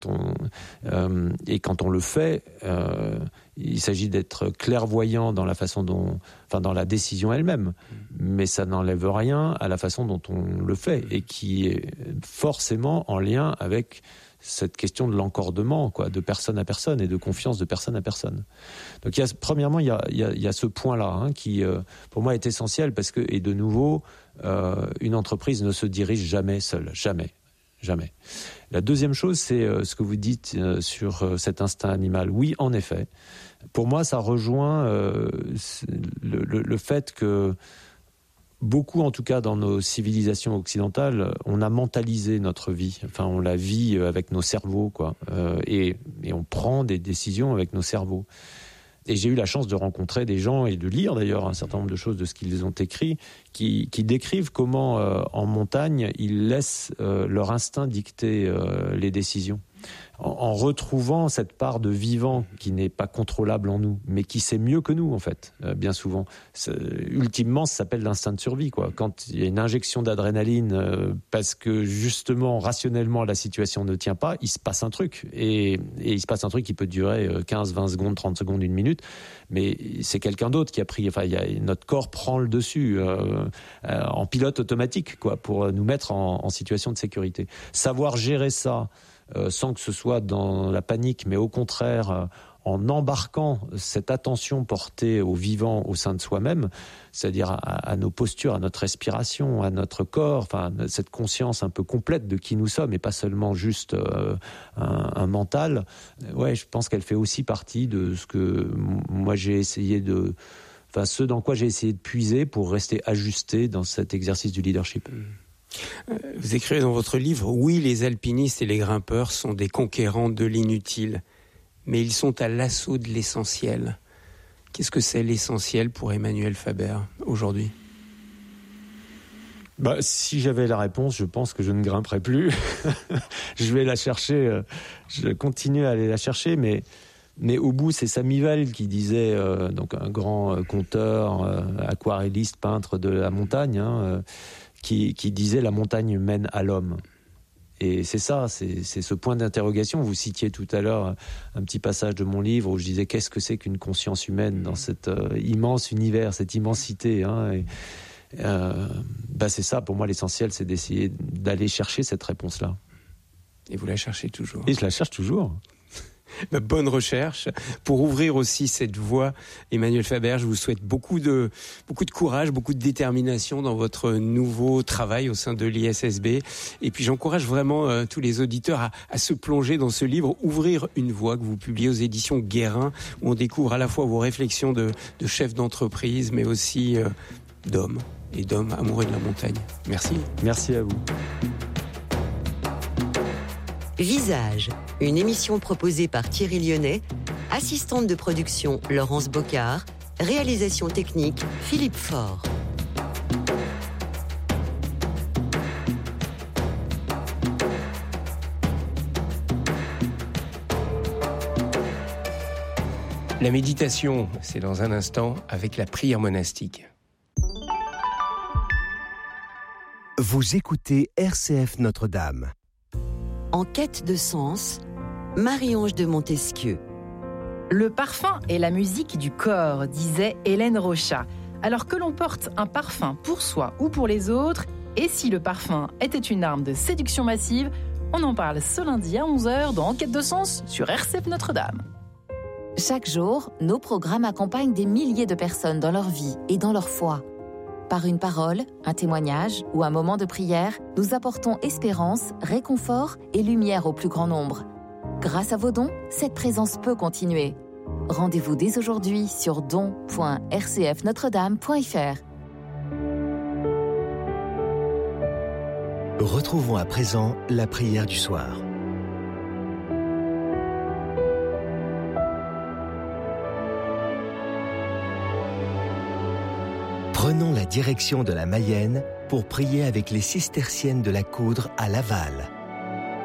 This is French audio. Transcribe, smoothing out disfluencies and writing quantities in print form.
Et quand on le fait, il s'agit d'être clairvoyant dans la façon dans la décision elle-même, mais ça n'enlève rien à la façon dont on le fait et qui est forcément en lien avec cette question de l'encordement, de personne à personne et de confiance de personne à personne. Donc premièrement, il y a ce point-là qui, pour moi, est essentiel parce que, et de nouveau, une entreprise ne se dirige jamais seule, jamais. La deuxième chose, c'est ce que vous dites sur cet instinct animal. Oui, en effet. Pour moi, ça rejoint le fait que beaucoup, en tout cas dans nos civilisations occidentales, on a mentalisé notre vie. Enfin, on la vit avec nos cerveaux, et on prend des décisions avec nos cerveaux. Et j'ai eu la chance de rencontrer des gens et de lire d'ailleurs un certain nombre de choses de ce qu'ils ont écrit qui décrivent comment en montagne ils laissent leur instinct dicter les décisions. En retrouvant cette part de vivant qui n'est pas contrôlable en nous, mais qui sait mieux que nous, en fait, bien souvent. Ultimement, ça s'appelle l'instinct de survie, Quand il y a une injection d'adrénaline, parce que, justement, rationnellement, la situation ne tient pas, il se passe un truc. Et il se passe un truc qui peut durer 15, 20 secondes, 30 secondes, 1 minute, mais c'est quelqu'un d'autre qui a pris... Enfin, notre corps prend le dessus en pilote automatique, pour nous mettre en situation de sécurité. Savoir gérer ça, sans que ce soit dans la panique, mais au contraire en embarquant cette attention portée au vivant au sein de soi-même, c'est-à-dire à nos postures, à notre respiration, à notre corps, cette conscience un peu complète de qui nous sommes et pas seulement juste un mental. Ouais, je pense qu'elle fait aussi partie de ce que moi j'ai essayé ce dans quoi j'ai essayé de puiser pour rester ajusté dans cet exercice du leadership. Vous écrivez dans votre livre, oui, les alpinistes et les grimpeurs sont des conquérants de l'inutile, mais ils sont à l'assaut de l'essentiel. Qu'est-ce que c'est l'essentiel pour Emmanuel Faber aujourd'hui ? Si j'avais la réponse, je pense que je ne grimperais plus. Je vais la chercher, je continue à aller la chercher, mais au bout, c'est Samivel qui disait, donc un grand conteur, aquarelliste, peintre de la montagne, qui disait « la montagne mène à l'homme ». Et c'est ça, c'est ce point d'interrogation. Vous citiez tout à l'heure un petit passage de mon livre où je disais « qu'est-ce que c'est qu'une conscience humaine dans cet immense univers, cette immensité ». C'est ça, pour moi, l'essentiel, c'est d'essayer d'aller chercher cette réponse-là. Et vous la cherchez toujours ? Et je la cherche toujours. Bonne recherche. Pour ouvrir aussi cette voie, Emmanuel Faber, je vous souhaite beaucoup de courage, beaucoup de détermination dans votre nouveau travail au sein de l'ISSB. Et puis j'encourage vraiment tous les auditeurs à se plonger dans ce livre, Ouvrir une voie, que vous publiez aux éditions Guérin, où on découvre à la fois vos réflexions de chef d'entreprise, mais aussi d'homme amoureux de la montagne. Merci. Merci à vous. Visage, une émission proposée par Thierry Lyonnais, assistante de production Laurence Bocard, réalisation technique Philippe Faure. La méditation, c'est dans un instant avec la prière monastique. Vous écoutez RCF Notre-Dame. En quête de sens, Marie-Ange de Montesquieu. Le parfum est la musique du corps, disait Hélène Rochat. Alors que l'on porte un parfum pour soi ou pour les autres, et si le parfum était une arme de séduction massive, on en parle ce lundi à 11h dans En quête de sens sur RCF Notre-Dame. Chaque jour, nos programmes accompagnent des milliers de personnes dans leur vie et dans leur foi. Par une parole, un témoignage ou un moment de prière, nous apportons espérance, réconfort et lumière au plus grand nombre. Grâce à vos dons, cette présence peut continuer. Rendez-vous dès aujourd'hui sur don.rcfnotredame.fr. Retrouvons à présent la prière du soir. Prenons la direction de la Mayenne pour prier avec les cisterciennes de la Coudre à Laval.